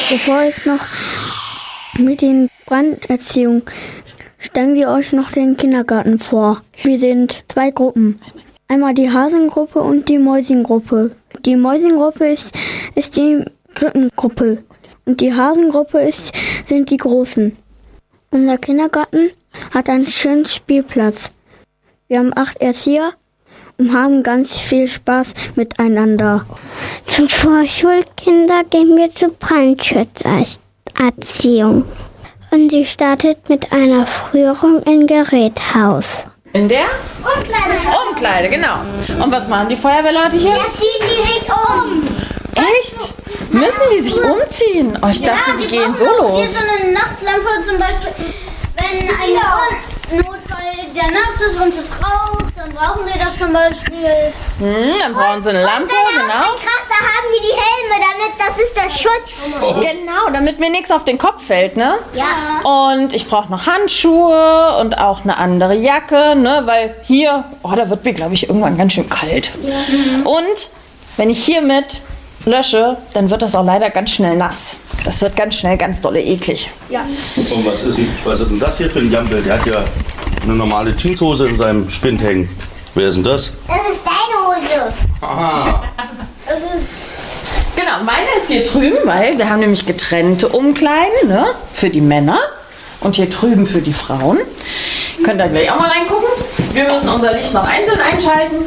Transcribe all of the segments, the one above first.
Bevor es noch mit den Branderziehung, stellen wir euch noch den Kindergarten vor. Wir sind 2 Gruppen. Einmal die Hasengruppe und die Mäusengruppe. Die Mäusengruppe ist die Krippengruppe und die Hasengruppe sind die Großen. Unser Kindergarten hat einen schönen Spielplatz. Wir haben 8 Erzieher und haben ganz viel Spaß miteinander. Zum Vorschulkinder gehen wir zur Brandschutzerziehung. Und sie startet mit einer Führung im Geräthaus. In der? Umkleide. Umkleide, genau. Und was machen die Feuerwehrleute hier? Ja, ziehen die sich um. Echt? Müssen die sich umziehen? Oh, ich dachte, die gehen so los. Hier so eine Nachtlampe zum Beispiel. Wenn ein Notfall der Nacht ist und es raucht, dann brauchen die das zum Beispiel. Dann brauchen sie eine Lampe, genau. Kracht, da haben die Helme, damit das ist der Schutz. Genau, damit mir nichts auf den Kopf fällt, ne? Ja. Und ich brauche noch Handschuhe und auch eine andere Jacke, ne? Weil hier, da wird mir, glaube ich, irgendwann ganz schön kalt. Ja. Und wenn ich hiermit lösche, dann wird das auch leider ganz schnell nass. Das wird ganz schnell ganz dolle eklig. Ja. Und was ist denn das hier für ein Jampel? Der hat ja eine normale Jeanshose in seinem Spind hängen. Wer ist denn das? Das ist deine Hose. Aha. Das ist... Genau, meine ist hier drüben, weil wir haben nämlich getrennte Umkleiden, ne? Für die Männer und hier drüben für die Frauen. Könnt ihr gleich auch mal reingucken. Wir müssen unser Licht noch einzeln einschalten.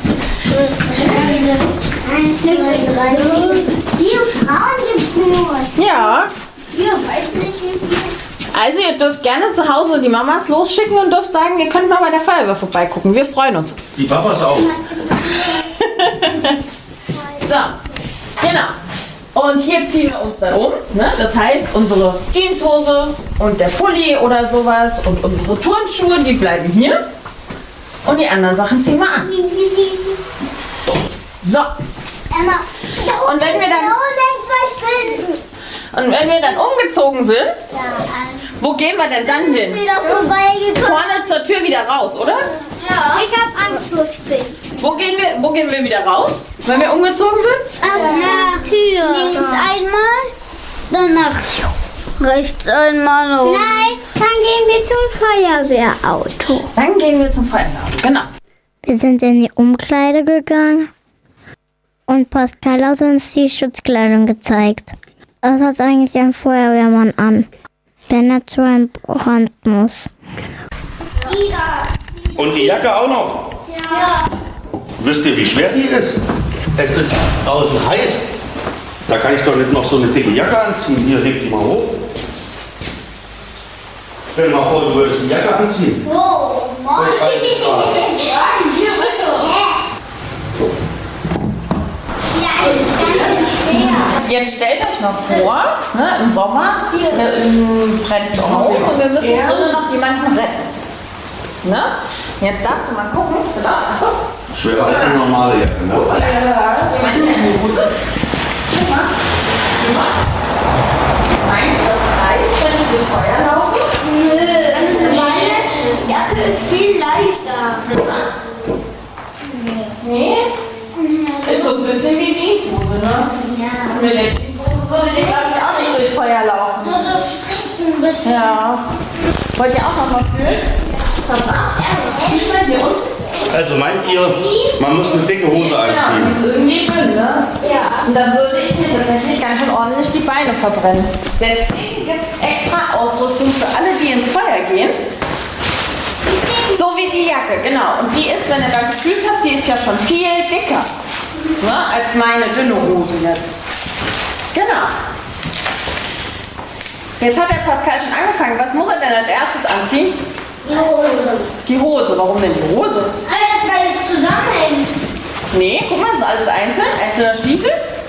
Hier Frauen gibt's nur. Ja. Hier, weiß nicht. Also ihr dürft gerne zu Hause die Mamas losschicken und dürft sagen, ihr könnt mal bei der Feuerwehr vorbeigucken. Wir freuen uns. Die Papas auch. So, genau. Und hier ziehen wir uns dann um. Ne? Das heißt, unsere Jeanshose und der Pulli oder sowas und unsere Turnschuhe, die bleiben hier. Und die anderen Sachen ziehen wir an. So. Und wenn wir dann umgezogen sind, wo gehen wir denn dann hin? Vorne zur Tür wieder raus, oder? Ja. Ich hab Angst vor Spinnen. Wo gehen wir wieder raus, wenn wir umgezogen sind? Nach Tür. Links einmal, dann nach rechts einmal. Nein, dann gehen wir zum Feuerwehrauto. Dann gehen wir zum Feuerwehrauto, genau. Wir sind in die Umkleide gegangen und Pascal hat uns die Schutzkleidung gezeigt. Was hat eigentlich ein Feuerwehrmann an, wenn er zu einem Brand muss? Und die Jacke auch noch? Ja. Wisst ihr, wie schwer die ist? Es ist draußen heiß. Da kann ich doch nicht noch so eine dicke Jacke anziehen. Hier, leg die mal hoch. Stell dir mal vor, du würdest die Jacke anziehen. Oh, Mann. Jetzt stellt euch mal vor, ne, im Sommer brennt das Haus und wir müssen drinnen noch jemanden retten. Ne? Jetzt darfst du mal gucken. Schwerer als eine normale Jacke, ne? Jemand hier in die Hose. Guck mal. Meinst du, das reicht, wenn ich durchs Feuer laufe? Nö, meine Jacke ist viel leichter. Nee? Ist so ein bisschen wie Jeanshose, ne? Ja. Mit der Jeanshose würde ich, glaube ich, auch nicht durchs Feuer laufen. Nur so strikt ein bisschen. Ja. Wollt ihr auch noch mal fühlen? Fühlt mal hier unten. Also meint ihr, man muss eine dicke Hose Genau, die anziehen? ist irgendwie dünn, ne? Ja. Und da würde ich mir tatsächlich ganz schön ordentlich die Beine verbrennen. Deswegen gibt es extra Ausrüstung für alle, die ins Feuer gehen. So wie die Jacke, genau. Und die ist, wenn ihr da gefühlt habt, die ist ja schon viel dicker, ne, als meine dünne Hose jetzt. Genau. Jetzt hat der Pascal schon angefangen. Was muss er denn als erstes anziehen? Die Hose. Die Hose. Warum denn die Hose? Alles, weil es zusammenhängt. Nee, guck mal, das ist alles einzeln. Einzelner Stiefel.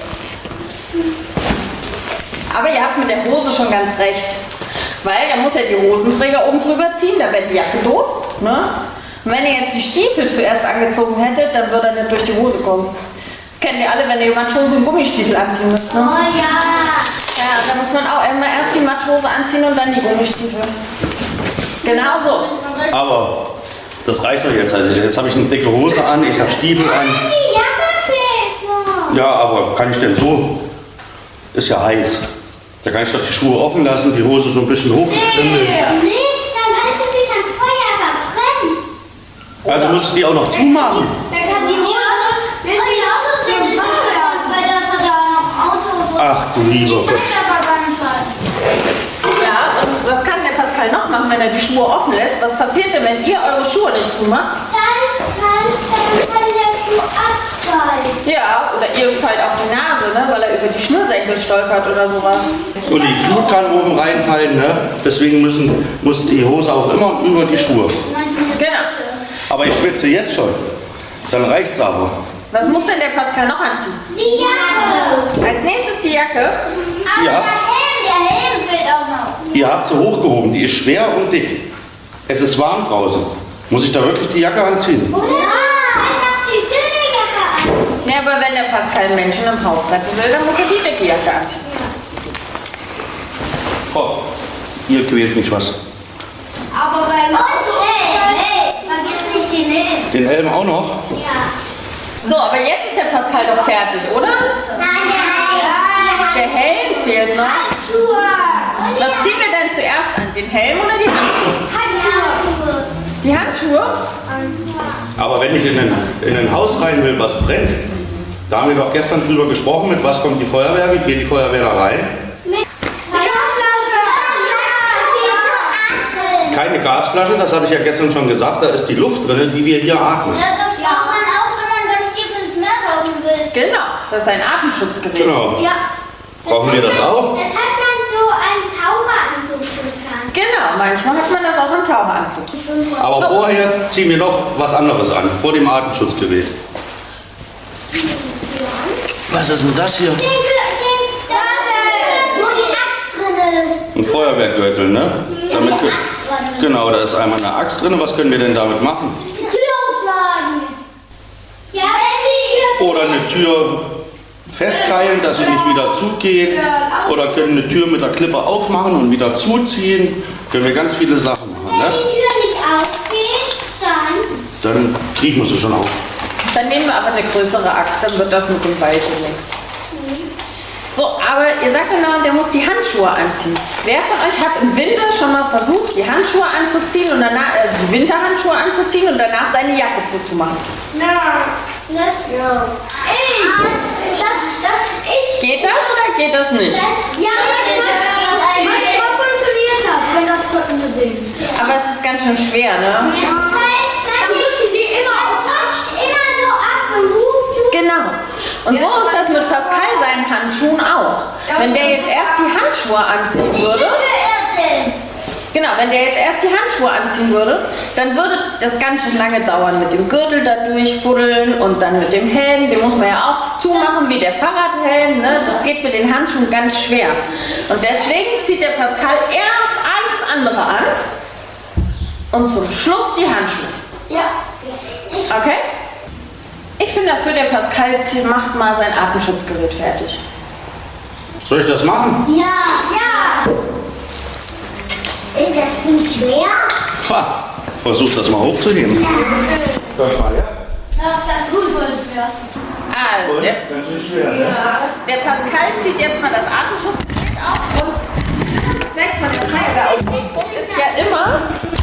Aber ihr habt mit der Hose schon ganz recht. Weil da muss ja die Hosenträger oben drüber ziehen, da wäre die Jacke doof. Ne? Und wenn ihr jetzt die Stiefel zuerst angezogen hättet, dann würde er nicht durch die Hose kommen. Das kennt ihr alle, wenn ihr Matschhose und Gummistiefel anziehen müsst. Ne? Oh ja. Ja, da muss man auch immer erst die Matschhose anziehen und dann die Gummistiefel. Genau so. Aber das reicht doch jetzt. Also jetzt habe ich eine dicke Hose an, ich habe Stiefel an. Die Jacke fehlt noch. Ja, aber kann ich denn so? Ist ja heiß. Da kann ich doch die Schuhe offen lassen, die Hose so ein bisschen hoch. Nee, dann könnte sich ein Feuer verbrennen. Also musst du die auch noch zumachen. Da kann die Hose. Und die Autos sind nicht für uns, weil das hat ja auch noch Autos. Ach du lieber Gott. Ja, und was kann der Pascal noch machen, wenn er die Schuhe offen lässt? Was passiert denn, wenn ihr eure Schuhe nicht zumacht? Dann kann der Schuh abfallen. Ja, oder ihr fallt auf die Nase, ne, weil er über die Schnürsenkel stolpert oder sowas. Und die Glut kann oben reinfallen, ne? Deswegen muss die Hose auch immer über die Schuhe. Genau. Aber ich schwitze jetzt schon. Dann reicht's aber. Was muss denn der Pascal noch anziehen? Die Jacke. Als nächstes die Jacke. Aber Ja. der Helm fehlt auch noch. Ihr habt sie hochgehoben, die ist schwer und dick. Es ist warm draußen. Muss ich da wirklich die Jacke anziehen? Ja, einfach die dünne Jacke an. Ja, aber wenn der Pascal Menschen im Haus retten will, dann muss er die dicke Jacke anziehen. Oh, hier quält mich was. Aber beim vergiss nicht den Helm. Den Helm auch noch? Ja. So, aber jetzt ist der Pascal doch fertig, oder? Nein. Der Helm fehlt noch. Was ziehen wir denn zuerst an? Den Helm oder die Handschuhe? Die Handschuhe? Aber wenn ich in ein Haus rein will, was brennt, da haben wir doch gestern drüber gesprochen, mit was kommt die Feuerwehr, wie geht die Feuerwehr da rein? Keine Gasflasche, das habe ich ja gestern schon gesagt, da ist die Luft drin, die wir hier atmen. Ja, das braucht man auch, wenn man ganz tief ins Meer tauchen will. Genau, das ist ein Atemschutzgerät. Genau. Ja. Brauchen wir das auch? Jetzt hat man so einen Taucheranzug getan. Genau, manchmal hat man das auch im Taucheranzug. Aber So. vorher ziehen wir noch was anderes an, vor dem Atemschutzgerät. Was ist denn das hier? Wo die Axt drin ist. Ein Feuerwehrgürtel, ne? Damit Axt drin. genau, da ist einmal eine Axt drin. Was können wir denn damit machen? Die Tür aufschlagen. Ja, wenn die Tür. Oder eine Tür festkeilen, dass sie nicht wieder zugeht. Oder können eine Tür mit der Klippe aufmachen und wieder zuziehen. Können wir ganz viele Sachen machen, Wenn ne? die Tür nicht aufgeht, Dann kriegen wir sie schon auf. Dann nehmen wir aber eine größere Axt, dann wird das mit dem Weilchen nichts. So, aber ihr sagt genau, der muss die Handschuhe anziehen. Wer von euch hat im Winter schon mal versucht, die Handschuhe anzuziehen und danach, also die Winterhandschuhe anzuziehen und danach seine Jacke zuzumachen? Geht das oder geht das nicht? Aber es ist ganz schön schwer, ne? Genau. Und so ist das mit Pascal seinen Handschuhen auch. Wenn der jetzt erst die Handschuhe anziehen würde, genau, wenn der jetzt erst die Handschuhe anziehen würde, dann würde das ganz schön lange dauern mit dem Gürtel da durchfuddeln und dann mit dem Helm, den muss man ja auch zumachen wie der Fahrradhelm, ne? Das geht mit den Handschuhen ganz schwer. Und deswegen zieht der Pascal erst alles andere an und zum Schluss die Handschuhe. Okay? Ich bin dafür, der Pascal macht mal sein Atemschutzgerät fertig. Soll ich das machen? Ist das nicht schwer? Ha, versuch das mal hochzuheben. Das mal, ja? Das ist gut, schwer. Also, der Ganz schön schwer, ne? Der Pascal zieht jetzt mal das Atemschutzgerät auf und der Zweck von der Feuerwehrausrüstung ist ja immer,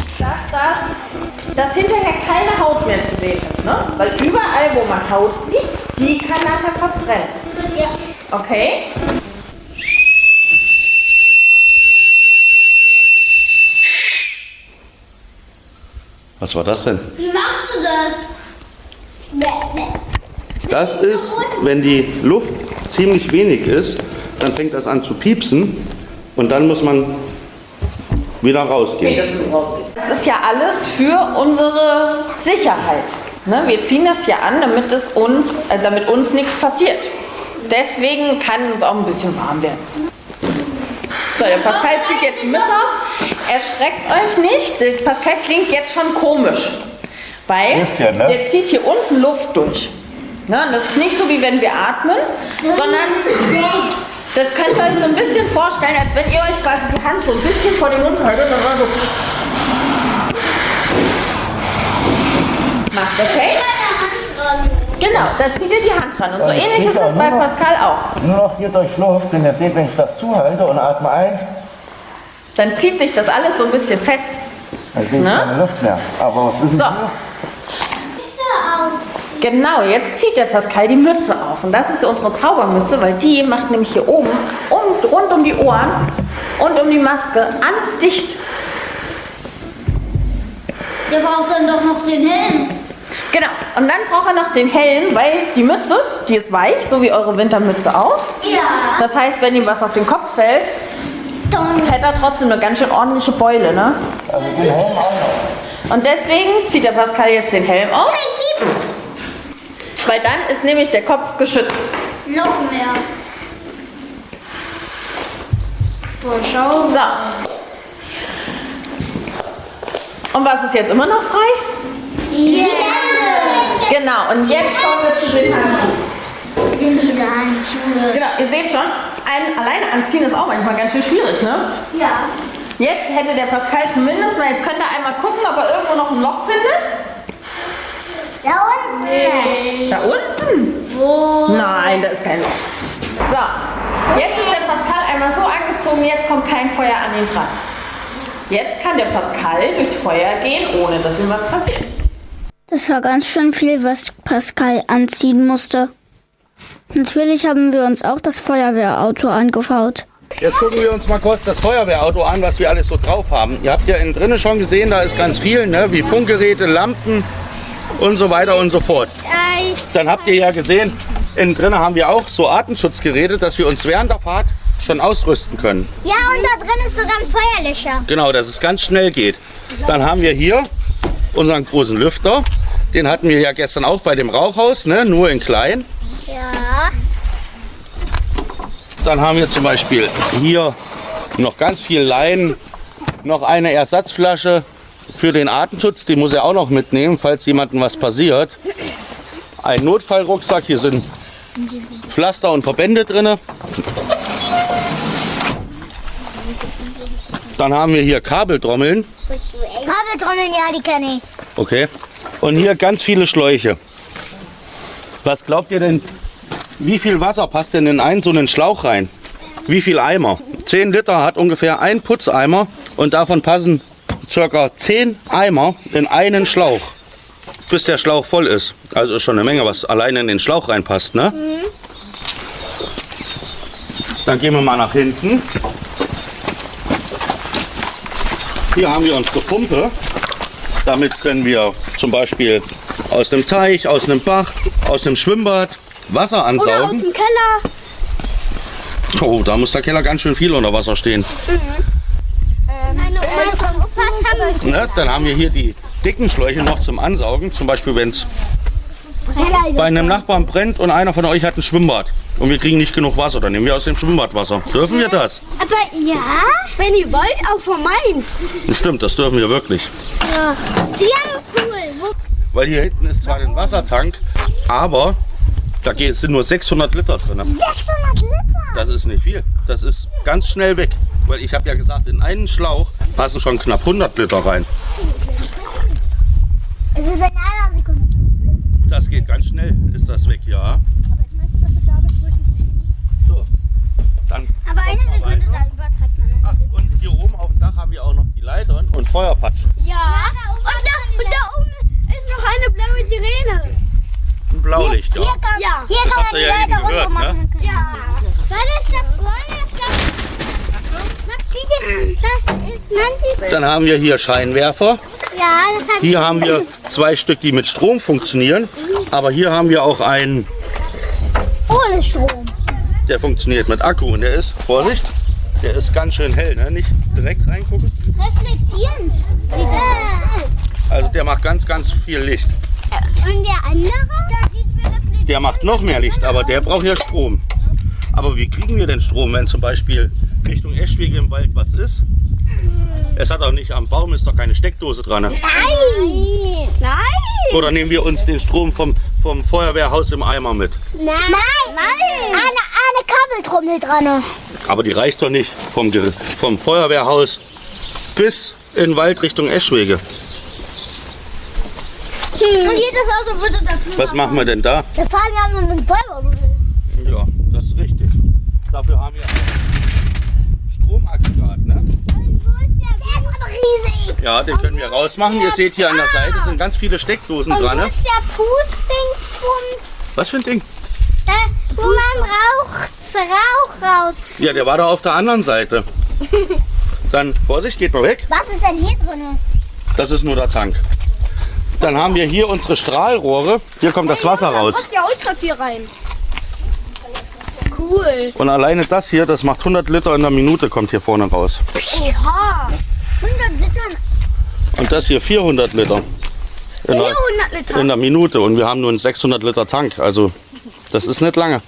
dass hinterher keine Haut mehr zu sehen ist. Ne? Weil überall, wo man Haut sieht, die kann nachher verbrennen. Okay? Was war das denn? Wie machst du das? Das ist, wenn die Luft ziemlich wenig ist, dann fängt das an zu piepsen und dann muss man wieder rausgehen. Das ist rausgehen. Das ist ja alles für unsere Sicherheit. Ne? Wir ziehen das ja an, damit uns nichts passiert. Deswegen kann uns auch ein bisschen warm werden. So, der Pascal zieht jetzt die Mütze auf. Erschreckt euch nicht, der Pascal klingt jetzt schon komisch. Weil der zieht hier unten Luft durch. Ne? Und das ist nicht so, wie wenn wir atmen, sondern das könnt ihr euch so ein bisschen vorstellen, als wenn ihr euch quasi die Hand so ein bisschen vor den Mund haltet und dann so macht, okay? Genau, da zieht ihr die Hand dran. Und so Also ähnlich ist das bei Pascal auch. Nur noch hier durch Luft, denn ihr seht, wenn ich das zuhalte und atme ein, Dann zieht sich das alles so ein bisschen fest. dann kriege ich keine Luft mehr. Aber was ist denn So. hier? Genau, jetzt zieht der Pascal die Mütze auf. Und das ist unsere Zaubermütze, weil die macht nämlich hier oben und rund um die Ohren und um die Maske ganz dicht. Der braucht dann doch noch den Helm. Genau, und dann braucht er noch den Helm, weil die Mütze, die ist weich, so wie eure Wintermütze auch. Ja. Das heißt, wenn ihm was auf den Kopf fällt, hätte er trotzdem eine ganz schön ordentliche Beule, ne? Also den Helm auch noch. Und deswegen zieht der Pascal jetzt den Helm auf, weil dann ist nämlich der Kopf geschützt. Noch mehr. So. Und was ist jetzt immer noch frei? Die Hände. Genau, und jetzt kommen wir zu den Handschuhen. In diese Handschuhe. Genau, ihr seht schon, ein alleine anziehen ist auch manchmal ganz schön schwierig, ne? Ja. Jetzt hätte der Pascal zumindest mal, jetzt könnt ihr einmal gucken, ob er irgendwo noch ein Loch findet. Da unten. Da unten? Nein, da ist kein Loch. So, jetzt ist der Pascal einmal so angezogen, jetzt kommt kein Feuer an ihn dran. Jetzt kann der Pascal durchs Feuer gehen, ohne dass ihm was passiert. Das war ganz schön viel, was Pascal anziehen musste. Natürlich haben wir uns auch das Feuerwehrauto angeschaut. Jetzt gucken wir uns mal kurz das Feuerwehrauto an, was wir alles so drauf haben. Ihr habt ja innen drinnen schon gesehen, da ist ganz viel, ne? Wie Funkgeräte, Lampen und so weiter und so fort. Dann habt ihr ja gesehen, innen drinnen haben wir auch so Atemschutzgeräte, dass wir uns während der Fahrt schon ausrüsten können. Ja, und da drin ist sogar ein Feuerlöscher. Genau, dass es ganz schnell geht. Dann haben wir hier unseren großen Lüfter. Den hatten wir ja gestern auch bei dem Rauchhaus, ne? Nur in klein. Ja. Dann haben wir zum Beispiel hier noch ganz viel Leinen, noch eine Ersatzflasche für den Atemschutz, die muss er auch noch mitnehmen, falls jemandem was passiert. Ein Notfallrucksack, hier sind Pflaster und Verbände drin. Dann haben wir hier Kabeltrommeln. Kabeltrommeln, ja, die kenne ich. Okay. Und hier ganz viele Schläuche. Was glaubt ihr denn, wie viel Wasser passt denn in einen so einen Schlauch rein? Wie viel Eimer? 10 Liter hat ungefähr ein Putzeimer und davon passen ca. 10 Eimer in einen Schlauch, bis der Schlauch voll ist. Also ist schon eine Menge, was alleine in den Schlauch reinpasst, ne? Dann gehen wir mal nach hinten. Hier haben wir unsere Pumpe. Damit können wir zum Beispiel aus einem Teich, aus einem Bach, aus einem Schwimmbad Wasser ansaugen. Aus dem Keller. Oh, da muss der Keller ganz schön viel unter Wasser stehen. Meine Oma und Opa haben Ne? Dann haben wir hier die dicken Schläuche noch zum Ansaugen. Zum Beispiel, wenn es bei einem Nachbarn brennt und einer von euch hat ein Schwimmbad und wir kriegen nicht genug Wasser, dann nehmen wir aus dem Schwimmbad Wasser. Dürfen wir das? Aber ja, wenn ihr wollt, auch von meins. Stimmt, das dürfen wir wirklich. ja, cool. Weil hier hinten ist zwar ein Wassertank, aber da sind nur 600 Liter drin. 600 Liter. Das ist nicht viel. Das ist ganz schnell weg. Weil ich habe ja gesagt, in einen Schlauch passen schon knapp 100 Liter rein. Es ist in einer Sekunde. Das geht ganz schnell, ist das weg, ja. So, dann Aber eine Sekunde, da übertreibt man. Ach, und hier oben auf dem Dach haben wir auch noch die Leitern und Feuerpatschen. Ja, und da oben ist noch eine blaue Sirene. Ein Blaulicht, ja. Ja. Hier Das kann habt man ihr die ja eben Leiter gehört, runter ne? machen. Ja. Was ist das? Das ist manches. Dann haben wir hier Scheinwerfer. Ja, das hat Hier haben wir 2 Stück, die mit Strom funktionieren. Aber hier haben wir auch einen, ohne Strom. der funktioniert mit Akku. Und der ist, Vorsicht, der ist ganz schön hell, ne? Nicht direkt reingucken. Reflektierend sieht das aus. Also der macht ganz, ganz viel Licht. Und der andere? Der sieht wie reflektiert. Der macht noch mehr Licht, aber der braucht ja Strom. Aber wie kriegen wir denn Strom, wenn zum Beispiel Richtung Eschwege im Wald was ist? Es hat auch nicht am Baum, ist doch keine Steckdose dran. Ne? Nein! Nein! Oder nehmen wir uns den Strom vom Feuerwehrhaus im Eimer mit? Nein! Nein! Eine Kabeltrommel dran. Aber die reicht doch nicht vom Feuerwehrhaus bis in den Wald Richtung Eschwege. Und jedes Auto würde dafür. Was machen wir denn da? Wir fahren ja nur mit dem Feuerwehrauto. Ja, das ist richtig. Dafür haben wir ein Stromaggregat, ne? Der ist aber riesig. Ja, den können wir rausmachen. Ihr seht hier an der Seite sind ganz viele Steckdosen Und dran, wo ne? ist der Pustdingsbums? Was für ein Ding? Wo man Rauch raus. Ja, der war da auf der anderen Seite. Dann, Vorsicht, geht mal weg. Was ist denn hier drin? Das ist nur der Tank. Dann haben wir hier unsere Strahlrohre. Hier kommt das Wasser raus. Ja, ultra viel rein. Cool. Und alleine das hier, das macht 100 Liter in der Minute, kommt hier vorne raus. Oha. 100 Litern. Und das hier 400 Liter. In 400 Liter. in der Minute. Und wir haben nur einen 600 Liter Tank. Also, das ist nicht lange.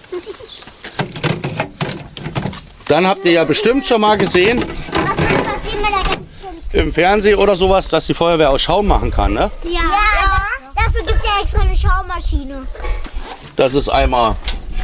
Dann habt ihr ja bestimmt schon mal gesehen, im Fernsehen oder sowas, dass die Feuerwehr aus Schaum machen kann, ne? Ja. Dafür gibt es ja extra eine Schaumaschine. Das ist einmal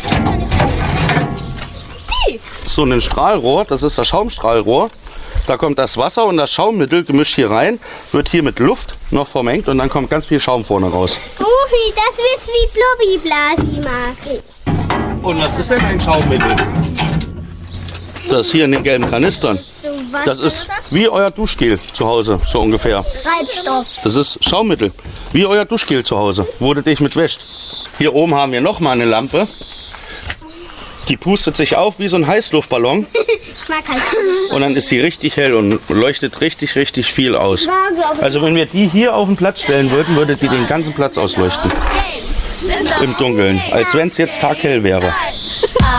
so ein Strahlrohr, das ist das Schaumstrahlrohr. Da kommt das Wasser und das Schaummittel gemischt hier rein, wird hier mit Luft noch vermengt und dann kommt ganz viel Schaum vorne raus. Rufi, das wird wie Flubbi-Blasi, mag ich. Und was ist denn ein Schaummittel? Das ist hier in den gelben Kanistern. Das ist wie euer Duschgel zu Hause, so ungefähr. Treibstoff. Das ist Schaummittel, wie euer Duschgel zu Hause, wo du dich mit wäscht. Hier oben haben wir noch mal eine Lampe. Die pustet sich auf wie so ein Heißluftballon Ich mag halt. und dann ist sie richtig hell und leuchtet richtig, richtig viel aus. Also wenn wir die hier auf den Platz stellen würden, würde die den ganzen Platz ausleuchten. Im Dunkeln, als wenn es jetzt taghell wäre.